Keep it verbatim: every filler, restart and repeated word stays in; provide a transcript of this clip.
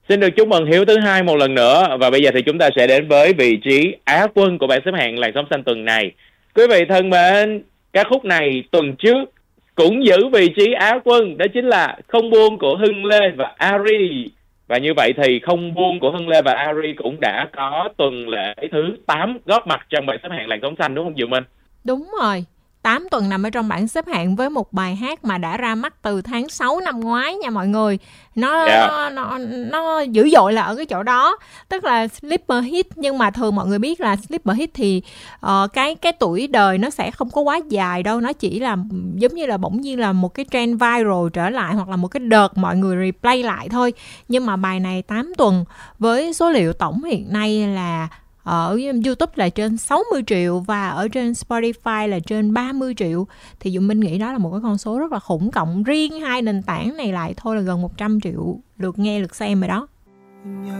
Xin được chúc mừng Hiếu thứ hai một lần nữa. Và bây giờ thì chúng ta sẽ đến với vị trí Á quân của bảng xếp hạng Làn Sóng Xanh tuần này. Quý vị thân mến, ca khúc này tuần trước cũng giữ vị trí Á quân, đó chính là Không Buông của Hưng Lê và Ari. Và như vậy thì Không Buông của Hưng Lê và Ari cũng đã có tuần lễ thứ tám góp mặt trong bảng xếp hạng Làn Sóng Xanh, đúng không Diệu Minh? Đúng rồi, tám tuần nằm ở trong bảng xếp hạng với một bài hát mà đã ra mắt từ tháng sáu năm ngoái nha mọi người. Nó Yeah. nó nó nó dữ dội là ở cái chỗ đó, tức là sleeper hit, nhưng mà thường mọi người biết là sleeper hit thì uh, cái cái tuổi đời nó sẽ không có quá dài đâu, nó chỉ là giống như là bỗng nhiên là một cái trend viral trở lại hoặc là một cái đợt mọi người replay lại thôi. Nhưng mà bài này tám tuần với số liệu tổng hiện nay là ở YouTube là trên sáu mươi triệu và ở trên Spotify là trên ba mươi triệu. Thì Dũng Minh nghĩ đó là một cái con số rất là khủng, cộng riêng hai nền tảng này lại thôi là gần một trăm triệu lượt nghe, lượt xem rồi đó.